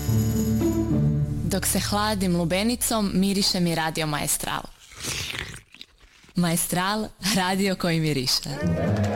Dok se hladim lubenicom, miriše mi Radio Maestral. Maestral, radio koji miriše.